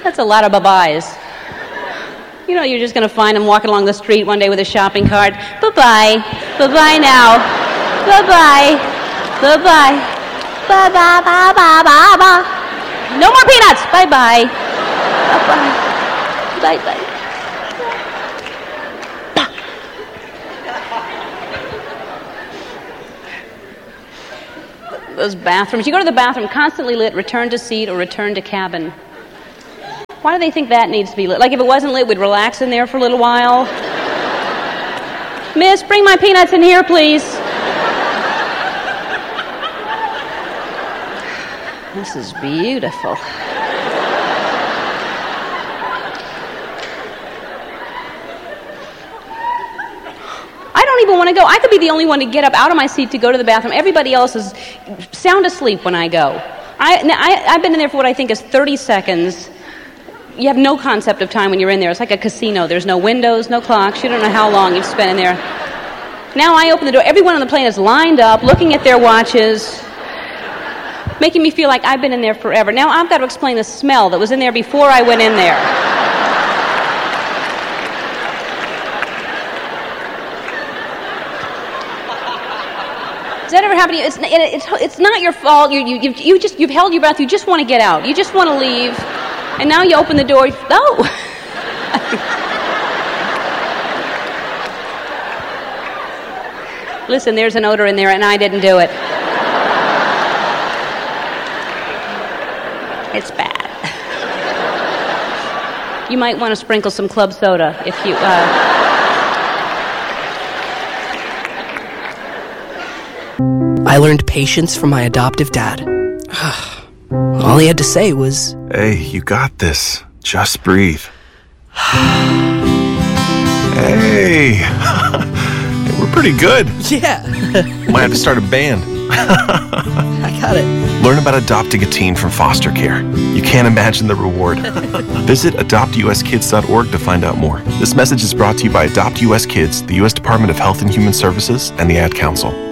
That's a lot of bye-byes. You know, you're just going to find him walking along the street one day with a shopping cart. Bye-bye. Bye-bye now. Bye-bye. Bye-bye. Bye-bye. Bye-bye. Bye-bye. No more peanuts. Bye-bye. Bye-bye. Bye-bye. Those bathrooms. You go to the bathroom, constantly lit, return to seat or return to cabin. Why do they think that needs to be lit? Like if it wasn't lit, we'd relax in there for a little while. Miss, bring my peanuts in here, please. This is beautiful. I don't even want to go. I could be the only one to get up out of my seat to go to the bathroom. Everybody else is sound asleep when I go. I've been in there for what I think is 30 seconds. You have no concept of time when you're in there. It's like a casino. There's no windows, no clocks. You don't know how long you've spent in there. Now I open the door. Everyone on the plane is lined up, looking at their watches, making me feel like I've been in there forever. Now I've got to explain the smell that was in there before I went in there. Does that ever happen to you? It's not your fault. You've held your breath. You just want to get out. You just want to leave. And now you open the door. Oh! Listen, there's an odor in there, and I didn't do it. It's bad. You might want to sprinkle some club soda if you... I learned patience from my adoptive dad. All he had to say was... Hey, you got this. Just breathe. Hey! We're pretty good. Yeah. Might have to start a band. I got it. Learn about adopting a teen from foster care. You can't imagine the reward. Visit adoptuskids.org to find out more. This message is brought to you by Adopt US Kids, the U.S. Department of Health and Human Services, and the Ad Council.